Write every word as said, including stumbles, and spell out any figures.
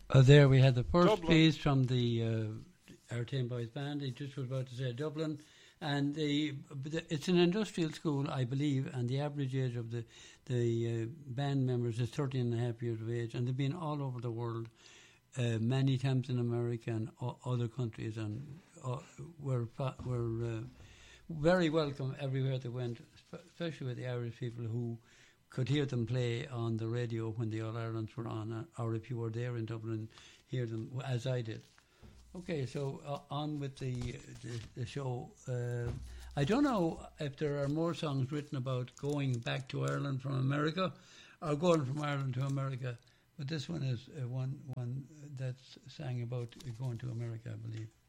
Uh, there we had the first Dublin. piece from the uh, Artane Boys Band. He just was about to say Dublin. And the, the, it's an industrial school, I believe, and the average age of the, the uh, band members is thirteen and a half years of age, and they've been all over the world, uh, many times in America and o- other countries, and uh, were, were uh, very welcome everywhere they went, especially with the Irish people who could hear them play on the radio when the All-Irelands were on, or if you were there in Dublin, hear them, as I did. Okay, so uh, on with the, the, the show. Uh, I don't know if there are more songs written about going back to Ireland from America or going from Ireland to America, but this one is uh, one one that's sang about going to America, I believe.